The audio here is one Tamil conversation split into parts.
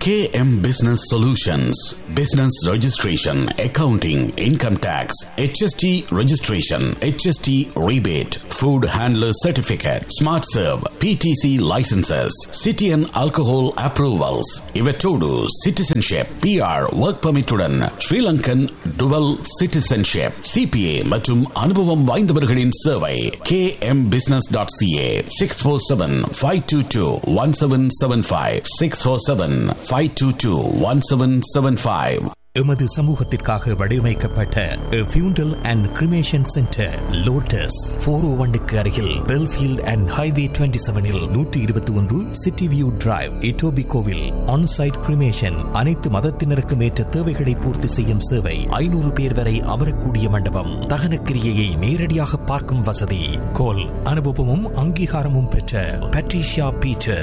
KM Business Solutions, business registration, accounting, income tax, HST registration, HST rebate, food handler certificate, Smart Serve, PTC licenses, city and alcohol approvals, Ivetodu citizenship, PR work permit உடன் Sri Lankan dual citizenship, CPA மற்றும் அனுபவம் வாய்ந்தவர்களின் சேவை. kmbusiness.ca 647-522-1775 647-522-1775. எமது சமூகத்திற்காக வடிவமைக்கப்பட்ட ஃபியூண்டல் அண்ட் கிரிமேஷன் சென்டர் லோட்டஸ் 401க்கு அருகில் Belfield and highway 27 121 city view drive இட்டோபிகோவில் on-site cremation. அனைத்து மதத்தினருக்கும் ஏற்ற தேவைகளை பூர்த்தி செய்யும் சேவை. 500 பேர் வரை அமரக்கூடிய மண்டபம். தகன கிரியையை நேரடியாக பார்க்கும் வசதி. கோல் அனுபவமும் அங்கீகாரமும் பெற்ற பட்ரிஷியா பீட்டர்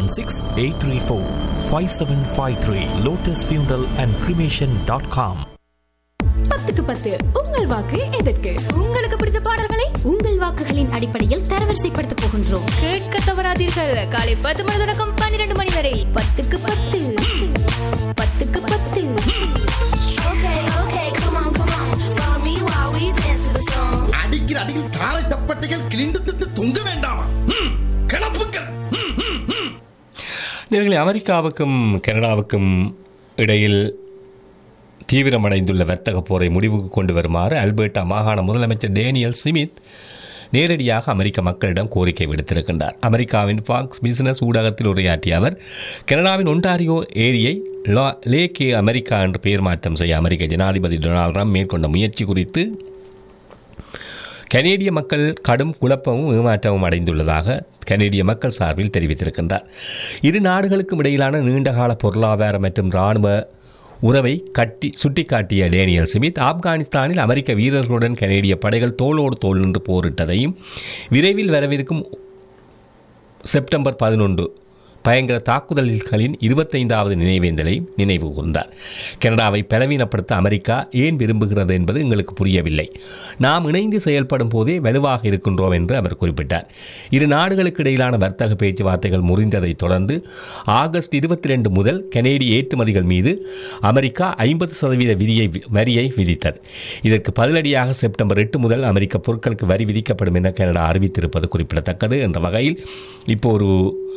416-834-5753 லோட்டஸ் ஃபியூண்டல் அண்ட் கிரிமேஷன். 10க்கு 10 உங்கள் வாக்கு எதற்கு? உங்களுக்கு பிடித்த பாடல்களை உங்கள் வாக்குகளின் அடிப்படையில் தரவரிசைப்படுத்த போகின்றோம். கேட்க தவறாதீர்கள். காலை 10 மணி தொடக்கம் 12 மணி வரை 10க்கு 10. 10க்கு 10. அடிக்கிற அடியில் தாரை தப்பட்டைகள் கிழிந்து தொங்க வேண்டாமா? கிளப்புக்கள். நேயர்களே, அமெரிக்காவுக்கும் கனடாவுக்கும் இடையில் தீவிரமடைந்துள்ள வர்த்தக போரை முடிவுக்கு கொண்டு வருமாறு அல்பர்டா மாகாண முதலமைச்சர் டேனியல் ஸ்மித் நேரடியாக அமெரிக்க மக்களிடம் கோரிக்கை விடுத்திருக்கின்றார். அமெரிக்காவின் ஃபாக்ஸ் பிசினஸ் ஊடகத்தில் உரையாற்றிய அவர், கனடாவின் ஒன்டாரியோ ஏரியை லேக் அமெரிக்கா என்று பெயர் மாற்றம் செய்ய அமெரிக்க ஜனாதிபதி டொனால்ட் ட்ரம்ப் மேற்கொண்ட முயற்சி குறித்து கனேடிய மக்கள் கடும் குழப்பமும் ஏமாற்றமும் அடைந்துள்ளதாக கனேடிய மக்கள் சார்பில் தெரிவித்திருக்கின்றார். இரு நாடுகளுக்கும் இடையிலான நீண்டகால பொருளாதார மற்றும் இராணுவ உறவை சுட்டிக்காட்டிய டேனியல் ஸ்மித், ஆப்கானிஸ்தானில் அமெரிக்க வீரர்களுடன் கனேடிய படைகள் தோளோடு தோள் நின்று போரிட்டதையும் விரைவில் வரவிருக்கும் செப்டம்பர் 11 பயங்கர தாக்குதல்களின் 25வது நினைவேந்தலை நினைவு கூர்ந்தார். கனடாவை பலவீனப்படுத்த அமெரிக்கா ஏன் விரும்புகிறது என்பது எங்களுக்கு புரியவில்லை. நாம் இணைந்து செயல்படும் போதே வலுவாக இருக்கின்றோம் என்று அவர் குறிப்பிட்டார். இரு நாடுகளுக்கு இடையிலான வர்த்தக பேச்சுவார்த்தைகள் முறிந்ததை தொடர்ந்து ஆகஸ்ட் 22 முதல் கனேடிய ஏற்றுமதிகள் மீது அமெரிக்கா 50% வரியை விதித்தது. இதற்கு பதிலடியாக செப்டம்பர் 8 முதல் அமெரிக்க பொருட்களுக்கு வரி விதிக்கப்படும் என கனடா அறிவித்திருப்பது குறிப்பிடத்தக்கது. என்ற வகையில் இப்போ ஒரு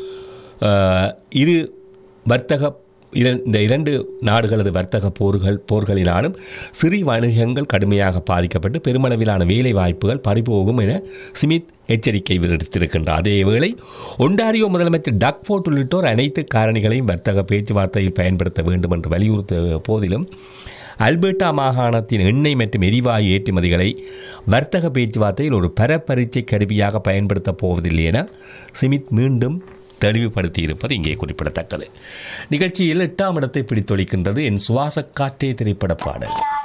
இந்த இரண்டு நாடுகளது வர்த்தக போர்களினாலும் சிறு வணிகங்கள் கடுமையாக பாதிக்கப்பட்டு பெருமளவிலான வேலை வாய்ப்புகள் பறிபோகும் என ஸ்மித் எச்சரிக்கை விடுத்திருக்கின்றார். அதேவேளை ஒன்டாரியோ முதலமைச்சர் டக் ஃபோர்ட் உள்ளிட்டோர் அனைத்து காரணிகளையும் வர்த்தக பேச்சுவார்த்தையில் பயன்படுத்த வேண்டும் என்று வலியுறுத்திய போதிலும் அல்பர்டா மாகாணத்தின் எண்ணெய் மற்றும் எரிவாயு ஏற்றுமதிகளை வர்த்தக பேச்சுவார்த்தையில் ஒரு பரப்பரீட்சை கருவியாக பயன்படுத்தப் போவதில்லை என ஸ்மித் மீண்டும் தெளிவுபடுத்தியிருப்பது இங்கே குறிப்பிடத்தக்கது. நிகழ்ச்சியில் 8ஆம் இடத்தை பிடித்தொழிக்கின்றது என் சுவாச காற்றே திரைப்பட பாடல்.